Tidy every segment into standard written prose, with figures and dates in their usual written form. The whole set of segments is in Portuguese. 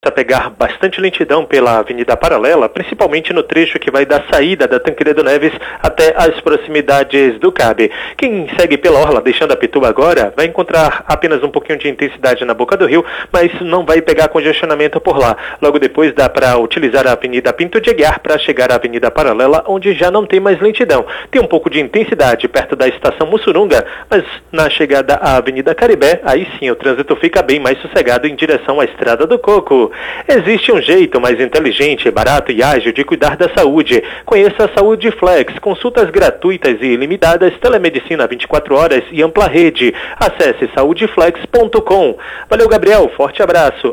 para pegar bastante lentidão pela Avenida Paralela, principalmente no trecho que vai da saída da Tancredo Neves até as proximidades do CAB. Quem segue pela orla, deixando a Pituba agora, vai encontrar apenas um pouquinho de intensidade na boca do rio, mas não vai pegar congestionamento por lá. Logo depois dá para utilizar a Avenida Pinto de Aguiar para chegar à Avenida Paralela, onde já não tem mais lentidão. Tem um pouco de intensidade perto da estação Mussurunga, mas na chegada à Avenida Caribé, aí sim o trânsito fica bem mais sossegado em direção à Estrada do Coco. Existe um jeito mais inteligente, barato e ágil de cuidar da saúde. Conheça a Saúde Flex, consultas gratuitas e ilimitadas, telemedicina 24 horas e ampla rede. Acesse saudeflex.com. Valeu, Gabriel, forte abraço.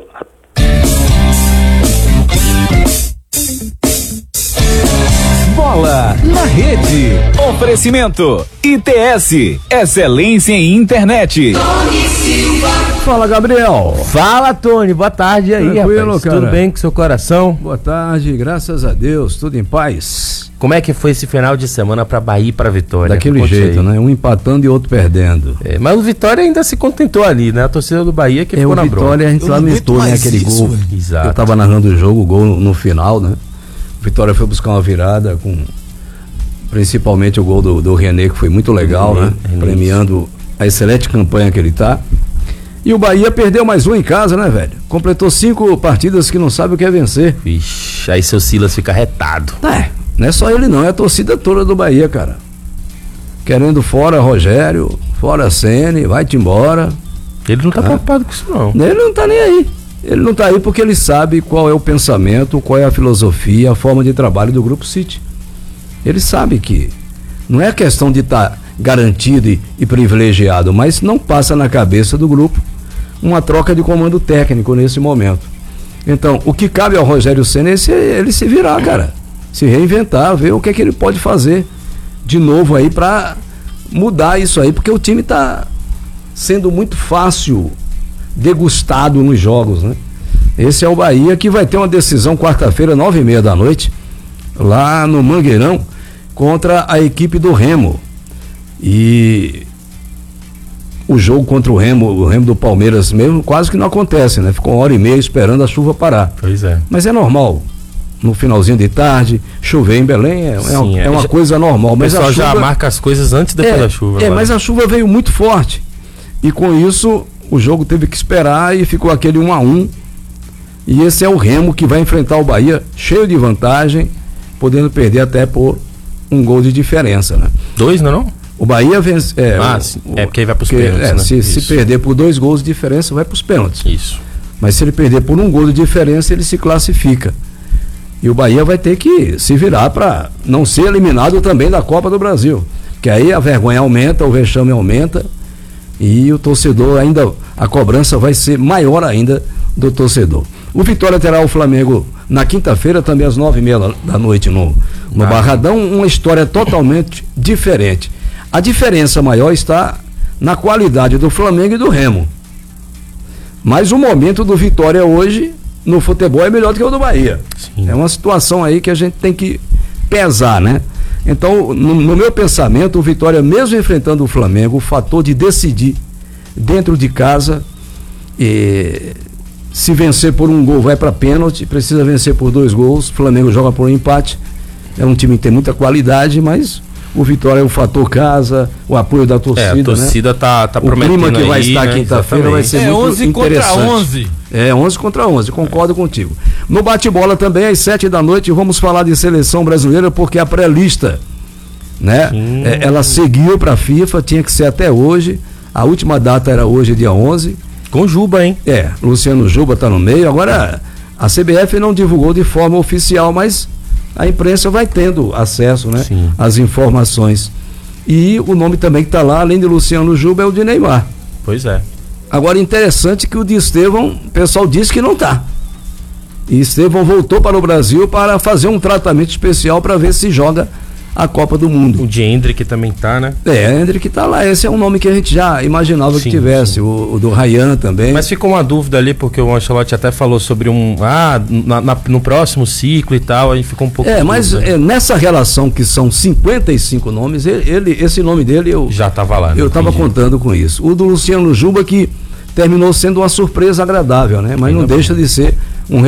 Bola na Rede. Oferecimento ITS, excelência em internet. Tony Silva. Fala, Gabriel. Fala, Tony. Boa tarde aí, tranquilo, rapaz. cara. Tudo bem com seu coração? Boa tarde, graças a Deus, tudo em paz. Como é que foi esse final de semana pra Bahia e pra Vitória? Daquele jeito, né? Um empatando e outro perdendo. Mas o Vitória ainda se contentou ali, né? A torcida do Bahia que ficou na bronca. O Vitória a gente lamentou, né? Aquele gol. Exato. Eu tava narrando o jogo, o gol no final, né? O Vitória foi buscar uma virada com principalmente o gol do René, que foi muito legal, né? Premiando a excelente campanha que ele tá. E o Bahia perdeu mais um em casa, né, velho? Completou 5 partidas que não sabe o que é vencer. Vixe, aí seu Silas fica retado. Não é só ele não, é a torcida toda do Bahia, cara. Querendo fora Rogério, fora Ceni, vai-te embora. Ele não tá preocupado com isso, não. Ele não tá nem aí. Ele não tá aí porque ele sabe qual é o pensamento, qual é a filosofia, a forma de trabalho do Grupo City. Ele sabe que não é questão de estar garantido e privilegiado, mas não passa na cabeça do grupo uma troca de comando técnico nesse momento. Então, o que cabe ao Rogério Ceni é ele se virar, cara. Se reinventar, ver o que é que ele pode fazer de novo aí para mudar isso aí, porque o time tá sendo muito fácil degustado nos jogos, né? Esse é o Bahia, que vai ter uma decisão quarta-feira, 9h30 da noite, lá no Mangueirão, contra a equipe do Remo. E o jogo contra o Remo do Palmeiras mesmo, quase que não acontece, né? Ficou 1h30 esperando a chuva parar. Pois é. Mas é normal. No finalzinho de tarde, chover em Belém é uma coisa normal. O mas pessoal a chuva já marca as coisas antes depois da chuva. Mas a chuva veio muito forte. E com isso, o jogo teve que esperar e ficou aquele 1-1. E esse é o Remo que vai enfrentar o Bahia cheio de vantagem, podendo perder até por um gol de diferença, né? 2, não? O Bahia vence. Porque aí vai pros pênaltis, né? Se perder por 2 gols de diferença, vai pros pênaltis. Isso. Mas se ele perder por 1 gol de diferença, ele se classifica. E o Bahia vai ter que se virar para não ser eliminado também da Copa do Brasil. Porque aí a vergonha aumenta, o vexame aumenta e o torcedor ainda, a cobrança vai ser maior ainda do torcedor. O Vitória terá o Flamengo na quinta-feira, também às 9h30 da noite no Barradão, uma história totalmente diferente. A diferença maior está na qualidade do Flamengo e do Remo. Mas o momento do Vitória hoje no futebol é melhor do que o do Bahia. Sim. É uma situação aí que a gente tem que pesar, né? Então, no meu pensamento, o Vitória, mesmo enfrentando o Flamengo, o fator de decidir dentro de casa, se vencer por 1 gol vai para pênalti, precisa vencer por 2 gols, o Flamengo joga por um empate, é um time que tem muita qualidade, mas o Vitória é o fator casa, o apoio da torcida, a torcida, né? tá prometendo. O clima que vai aí, estar né? quinta-feira vai ser muito 11 interessante. contra 11. 11 contra 11, concordo contigo. No bate-bola também, às 7 da noite, vamos falar de seleção brasileira, porque a pré-lista, né? Ela seguiu para a FIFA, tinha que ser até hoje, a última data era hoje, dia 11. Com Juba, hein? Luciano Juba tá no meio. Agora, a CBF não divulgou de forma oficial, mas a imprensa vai tendo acesso, né? Às informações. E o nome também que está lá, além de Luciano Juba, é o de Neymar. Pois é. Agora, interessante que o de Estevão, o pessoal disse que não está. E Estevão voltou para o Brasil para fazer um tratamento especial para ver se joga a Copa do Mundo. O de Hendrick também tá, né? Hendrick tá lá. Esse é um nome que a gente já imaginava que tivesse. O do Ryan também. Mas ficou uma dúvida ali, porque o Ancelotti até falou sobre no próximo ciclo e tal, aí ficou um pouco... mas nessa relação que são 55 nomes, esse nome dele já tava lá, né? Eu tava contando com isso. O do Luciano Juba, que terminou sendo uma surpresa agradável, né? Mas não deixa de ser